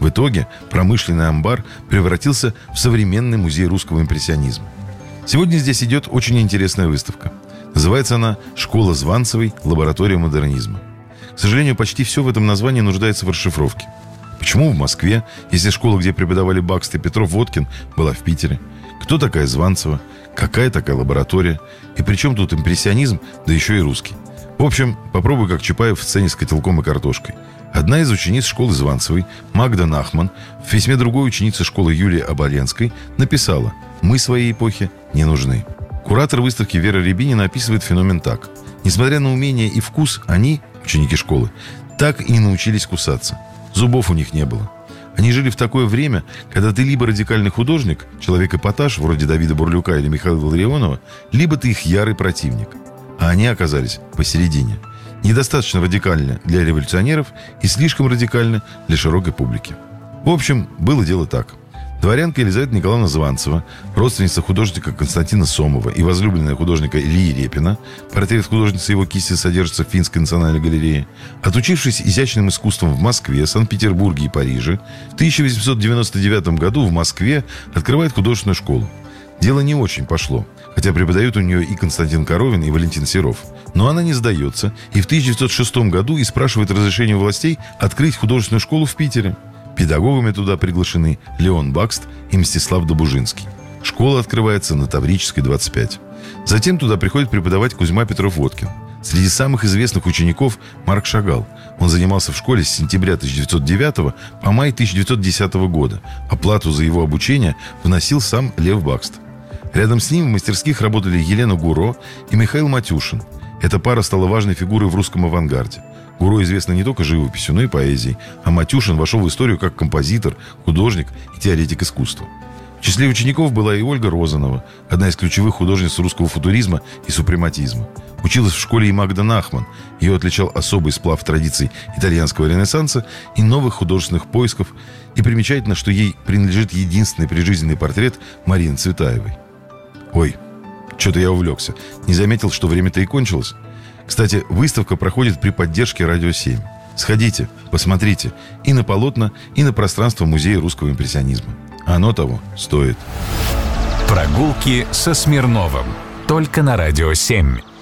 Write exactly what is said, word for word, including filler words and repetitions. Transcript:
В итоге промышленный амбар превратился в современный музей русского импрессионизма. Сегодня здесь идет очень интересная выставка. Называется она «Школа Званцевой. Лаборатория модернизма». К сожалению, почти все в этом названии нуждается в расшифровке. Почему в Москве, если школа, где преподавали Бакст и Петров-Водкин, была в Питере? Кто такая Званцева? Какая такая лаборатория? И при чем тут импрессионизм, да еще и русский? В общем, попробуй как Чапаев в сцене с котелком и картошкой. Одна из учениц школы Званцевой, Магда Нахман, в письме другой ученицы школы Юлии Оболенской написала: «Мы своей эпохе не нужны». Куратор выставки Вера Рябинина описывает феномен так. Несмотря на умение и вкус, они, ученики школы, так и не научились кусаться. Зубов у них не было. Они жили в такое время, когда ты либо радикальный художник, человек-эпатаж, вроде Давида Бурлюка или Михаила Ларионова, либо ты их ярый противник. А они оказались посередине. Недостаточно радикально для революционеров и слишком радикально для широкой публики. В общем, было дело так. Дворянка Елизавета Николаевна Званцева, родственница художника Константина Сомова и возлюбленная художника Ильи Репина, портрет художницы его кисти содержится в Финской национальной галерее, отучившись изящным искусством в Москве, Санкт-Петербурге и Париже, в тысяча восемьсот девяносто девятом году в Москве открывает художественную школу. Дело не очень пошло, хотя преподают у нее и Константин Коровин, и Валентин Серов. Но она не сдается и в тысяча девятьсот шестом году и спрашивает разрешение у властей открыть художественную школу в Питере. Педагогами туда приглашены Леон Бакст и Мстислав Добужинский. Школа открывается на Таврической, двадцать пять. Затем туда приходит преподавать Кузьма Петров-Водкин. Среди самых известных учеников Марк Шагал. Он занимался в школе с сентября тысяча девятьсот девятого по май тысяча девятьсот десятого года. Оплату за его обучение вносил сам Лев Бакст. Рядом с ним в мастерских работали Елена Гуро и Михаил Матюшин. Эта пара стала важной фигурой в русском авангарде. Гуро известна не только живописью, но и поэзией, а Матюшин вошел в историю как композитор, художник и теоретик искусства. В числе учеников была и Ольга Розанова, одна из ключевых художниц русского футуризма и супрематизма. Училась в школе и Магда Нахман. Ее отличал особый сплав традиций итальянского ренессанса и новых художественных поисков. И примечательно, что ей принадлежит единственный прижизненный портрет Марины Цветаевой. Ой, что-то я увлекся. Не заметил, что время-то и кончилось. Кстати, выставка проходит при поддержке Радио семь. Сходите, посмотрите и на полотна, и на пространство Музея русского импрессионизма. Оно того стоит. Прогулки со Смирновым. Только на Радио семь.